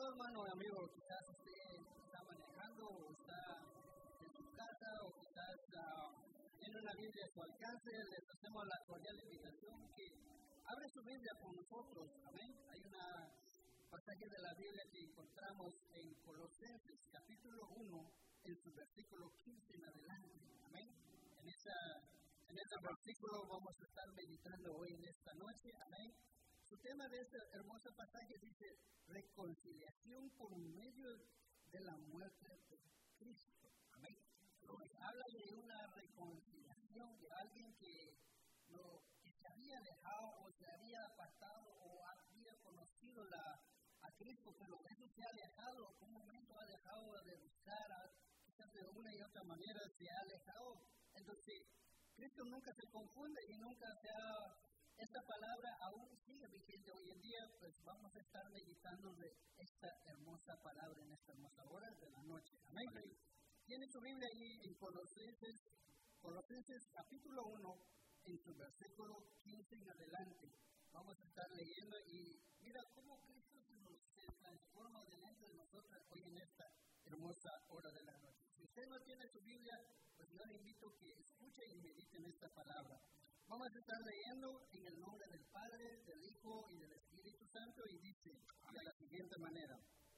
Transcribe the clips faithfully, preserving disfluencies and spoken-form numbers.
hermano o amigo, quizás usted está manejando o está en su casa o quizás uh, tiene una Biblia a su alcance, les hacemos la cordial invitación que abre su Biblia con nosotros, amén. Hay una pasaje de la Biblia que encontramos en Colosenses, capítulo uno, en su versículo quince en adelante, amén. En, esa, en ese versículo vamos a estar meditando hoy en esta noche, amén. Su tema de este hermoso pasaje dice reconciliación por medio de la muerte de Cristo. Amén. Habla de una reconciliación de alguien que, lo, que se había dejado o se había apartado o había conocido la, a Cristo, pero eso se ha alejado, un momento ha dejado de buscar, a, quizás de una y otra manera se ha alejado. Entonces, Cristo nunca se confunde y nunca se ha... Esta palabra aún sigue vigente hoy en día, pues vamos a estar meditando de esta hermosa palabra en esta hermosa hora de la noche. Amén. Tiene su Biblia ahí en Colosenses, Colosenses capítulo uno, en su versículo quince en adelante. Vamos a estar leyendo y mira cómo Cristo se nos se transforma delante de nosotros hoy en esta hermosa hora de la noche. Si usted no tiene su Biblia, pues yo le invito a que escuche y medite en esta palabra. Vamos a estar leyendo en el nombre del Padre, del Hijo y del Espíritu Santo y dice de la siguiente manera.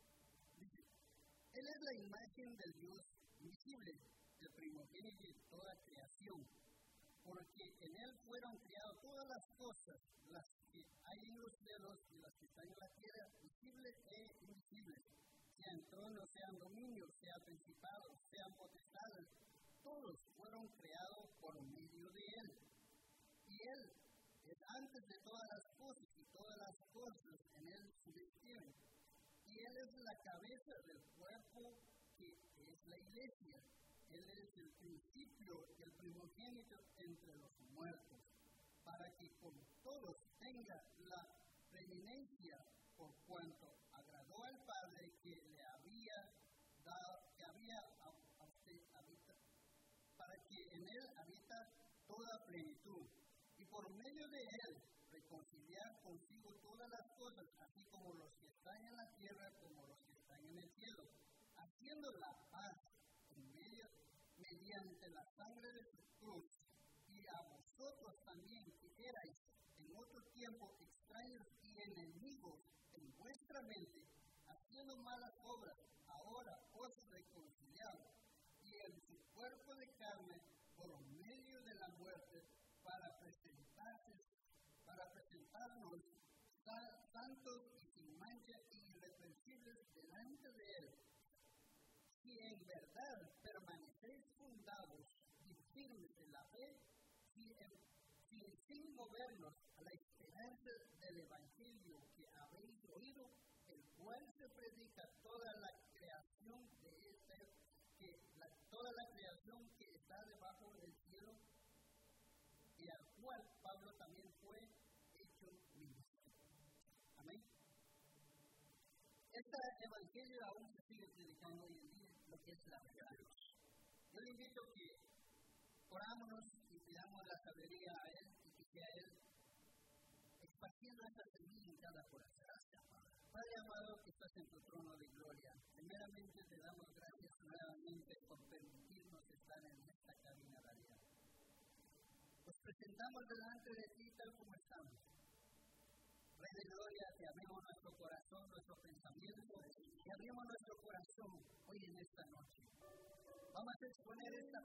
Dice, Él es la imagen del Dios invisible, el primogénito de toda creación, porque en Él fueron creadas todas las cosas, las que hay en los cielos y las que están en la tierra, visibles e invisibles, sean tronos, sean dominios, sean principados, sean potestades, todos fueron creados por medio de Él. Y Él es antes de todas las cosas, y todas las cosas en Él subsisten. Y Él es la cabeza del cuerpo que es la iglesia. Él es el principio, el primogénito entre los muertos, para que con todos tenga la preeminencia, por cuanto agradó al Padre que le había dado, que había a usted habita, para que en Él habita toda plenitud. Y por medio de Él reconciliar consigo todas las cosas, así como los que están en la tierra como los que están en el cielo, haciendo la paz en medio, mediante la sangre de su cruz. Y a vosotros también que erais en otro tiempo extraños y enemigos en vuestra mente, haciendo malas obras, ahora os reconciliados, y en su cuerpo de carne por medio de la muerte, para presentarse, para presentarnos santos y sin mancha y irreprensibles delante de Él. Si en verdad permanecéis fundados y firmes en la fe, si, en, si sin movernos a la esperanza del Evangelio que habéis oído, el cual se predica toda la creación de este, que la, toda la creación que está debajo del cielo, y al cual Pablo también fue hecho ministro. Amén. Este evangelio aún se sigue predicando hoy en día, lo que es la verdad. Yo le invito a que orámonos y pidamos la sabiduría a Él y que sea Él esparciendo esta semilla en cada corazón. Padre amado que estás en tu trono de gloria, primeramente te damos gracias nuevamente por permitirnos estar en esta cabina radial. Nos presentamos delante de ti tal como estamos. Rey de gloria, te abrimos nuestro corazón, nuestro pensamiento, y abrimos nuestro corazón hoy en esta noche. Vamos a exponer esta